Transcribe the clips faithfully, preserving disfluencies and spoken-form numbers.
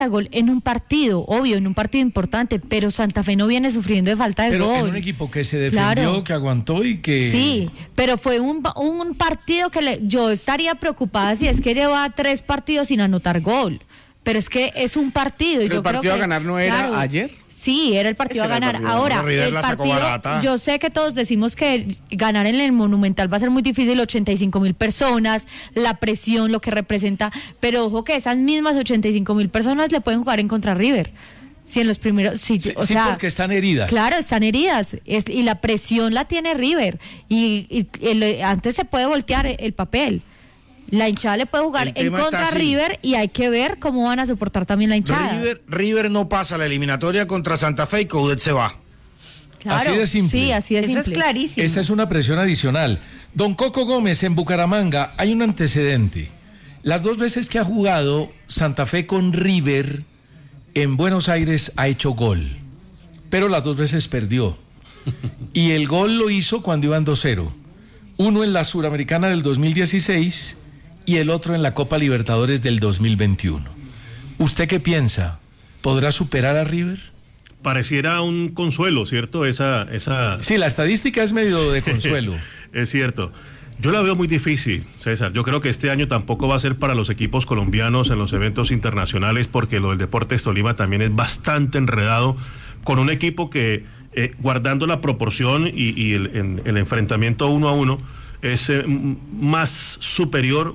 gol en un partido, obvio, en un partido importante, pero Santa Fe no viene sufriendo de falta de pero gol. Pero en un equipo que se defendió, claro, que aguantó y que... Sí, pero fue un, un partido que le, yo estaría preocupada si es que lleva tres partidos sin anotar gol, pero es que es un partido. Pero y yo el partido creo que, a ganar no era claro, ayer. Sí, era el partido Ese a ganar. El partido. Ahora, el partido, yo sé que todos decimos que ganar en el Monumental va a ser muy difícil, ochenta y cinco mil personas, la presión, lo que representa, pero ojo que esas mismas ochenta y cinco mil personas le pueden jugar en contra River. Si en los primeros, si, sí, o sí, sea, porque están heridas. Claro, están heridas, es, y la presión la tiene River, y, y el, antes se puede voltear el papel. La hinchada le puede jugar en contra a River y hay que ver cómo van a soportar también la hinchada. River, River no pasa la eliminatoria contra Santa Fe y Coudet se va. Claro, así de simple. Sí, así de Eso simple. es clarísimo. Esa es una presión adicional. Don Coco Gómez, en Bucaramanga hay un antecedente. Las dos veces que ha jugado Santa Fe con River en Buenos Aires ha hecho gol, pero las dos veces perdió. Y el gol lo hizo cuando iban dos cero. Uno en la Suramericana del dos mil dieciséis y el otro en la Copa Libertadores del dos mil veintiuno. ¿Usted qué piensa? ¿Podrá superar a River? Pareciera un consuelo, ¿cierto? Esa, esa... Sí, la estadística es medio de consuelo. Es cierto. Yo la veo muy difícil, César. Yo creo que este año tampoco va a ser para los equipos colombianos en los eventos internacionales, porque lo del Deportes Tolima también es bastante enredado, con un equipo que, eh, guardando la proporción y, y el, en, el enfrentamiento uno a uno, es eh, más superior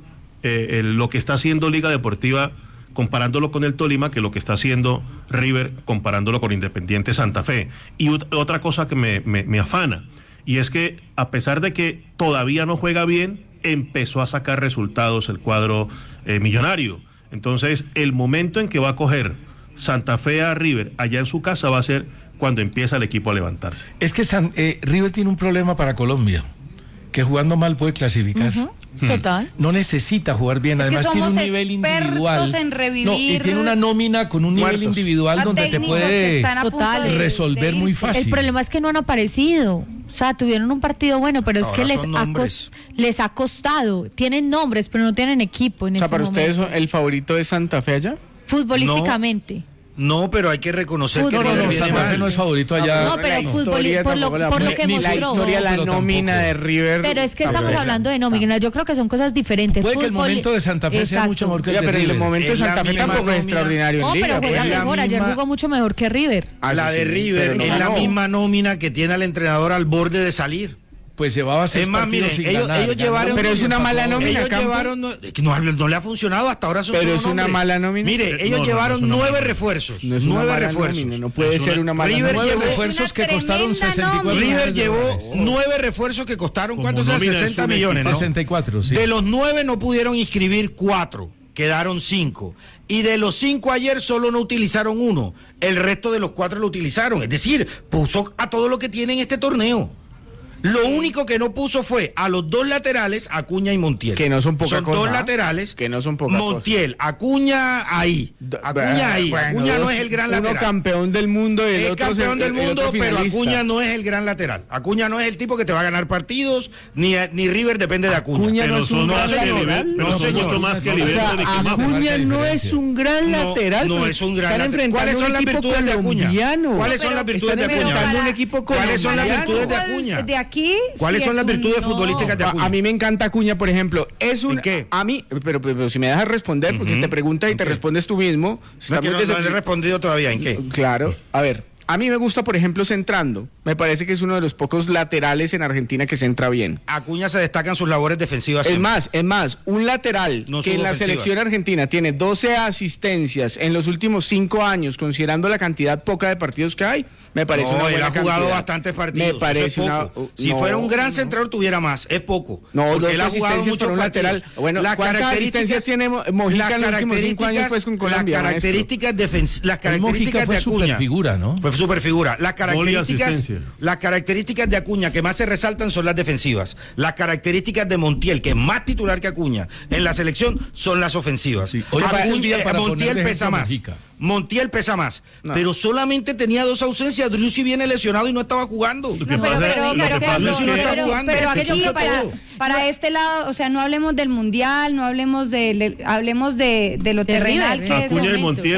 eh, el, lo que está haciendo Liga Deportiva comparándolo con el Tolima que lo que está haciendo River comparándolo con Independiente Santa Fe. Y ut- otra cosa que me, me, me afana, y es que a pesar de que todavía no juega bien, empezó a sacar resultados el cuadro eh, millonario. Entonces el momento en que va a coger Santa Fe a River allá en su casa va a ser cuando empieza el equipo a levantarse. Es que San, eh, River tiene un problema para Colombia, que jugando mal puede clasificar. Uh-huh. Hmm. Total. No necesita jugar bien, es además que tiene un nivel individual. En revivir no, y tiene una nómina con un nivel muertos. individual donde te puede Total. resolver muy fácil. El problema es que no han aparecido. O sea, tuvieron un partido bueno, pero es Ahora que les son ha, nombres. cos- les ha costado. Tienen nombres, pero no tienen equipo en O sea, este para momento. ustedes el favorito de Santa Fe allá. Futbolísticamente. No, pero hay que reconocer Fútbol. que No, no, River no, viene Santa Fe mal. no es favorito allá. No, pero la fútbol, historia por lo, tampoco la por lo pone- que ni la mostró. historia, No, la pero nómina tampoco. de River. Pero es que estamos tampoco. hablando de nómina. Yo creo que son cosas diferentes. Puede que el Fútbol- momento de Santa Fe sea Exacto. mucho mejor que el Oiga, de pero el River. momento de Es la Santa Fe misma tampoco es nómina. extraordinario No, en pero Liga. juega es la mejor. Ayer misma- jugó mucho mejor que River. Ah, La sí, de sí, River pero no es la ganó. misma nómina que tiene al entrenador al borde de salir. Pues llevaba seis Es más, partidos miren, sin ellos- ganar. ellos ganó llevaron- Pero es una mala nómina, Ellos Campo. llevaron, no, no, no le ha funcionado, hasta ahora son Pero solo es una nombres. mala nómina. Mire, No, ellos no, llevaron no es una nueve mala refuerzos, No es una nueve mala refuerzos. nómina, no puede Es ser una- una mala River nómina. Nueve llevó- refuerzos Es que una costaron tremenda sesenta y cuatro nómina. River millones de llevó dólares. nueve refuerzos que costaron, Como ¿cuántos son? nómina es sesenta un millones, ¿no? sesenta y cuatro, sí. De los nueve no pudieron inscribir cuatro, quedaron cinco. Y de los cinco ayer solo no utilizaron uno, el resto de los cuatro lo utilizaron. Es decir, puso a todo lo que tiene en este torneo. Lo único que no puso fue a los dos laterales, Acuña y Montiel. Que no son poca Son cosa, dos ¿ah? laterales. Que no son poca Montiel, Acuña ahí. Acuña ahí. Bueno, Acuña no dos- es el gran uno lateral. campeón del mundo y el Es otro campeón el- del el mundo, otro pero finalista. Acuña no es el gran lateral. Acuña no es el tipo que te va a ganar partidos, ni, ni River depende de Acuña. Acuña no Pero es un son gran más que lateral. Liber- pero No, son señor. mucho más que O O Liberton sea, y que Mafra. Acuña Marca no diferencia. es un gran No, lateral. no pues, es un gran están lateral. enfrentando ¿Cuáles son un las equipo virtudes de Acuña? colombiano. ¿Cuáles son las virtudes de Están Acuña? enfrentando un equipo ¿Cuáles son las colombiano. virtudes de Acuña? De aquí. ¿Cuáles sí son es las un virtudes no. futbolísticas de Acuña? A, a mí me encanta Acuña, por ejemplo. Es un. ¿En qué? A mí, pero, pero, pero si me dejas responder, porque te pregunta y te qué? respondes tú mismo. No, está que muy no, no le he decep- respondido todavía. ¿En qué? Claro. A ver, a mí me gusta, por ejemplo, centrando. Me parece que es uno de los pocos laterales en Argentina que centra bien. Acuña se destaca en sus labores defensivas. Es siempre. más, es más, un lateral No que en la subofensivas. selección argentina tiene doce asistencias en los últimos cinco años, considerando la cantidad poca de partidos que hay, me parece No, una él buena ha jugado cantidad. bastantes partidos. Me eso parece es poco. una... uh, Si no, fuera un gran no. centrador tuviera más, es poco. No, Porque dos él ha jugado asistencias muchos para un lateral. partidos. Bueno, Las ¿cuántas asistencias características- tiene Mo- Mojica las en los últimos cinco años, características- pues, con Colombia, Las maestro? características, defens- las El Mojica características fue de Acuña. superfigura, ¿no? Fue super figura. Las Gol y características, asistencia. las características de Acuña que más se resaltan son las defensivas. Las características de Montiel, que es más titular que Acuña en la selección, son las ofensivas. Sí. Oye, Acuña- un día para Montiel ponerle pesa ejemplo a más. Mojica. Montiel pesa más, No. pero solamente tenía dos ausencias. Driussi viene lesionado y no estaba jugando. Lo que No, pasa, pero- pero- lo que pero- pasa es pero- que pero- Pero, pero que aquí puso para, todo. para este lado, o sea, no hablemos del mundial, no hablemos de, de- hablemos de, de lo De terrenal River, que en es. ese Acuña y momento. Montiel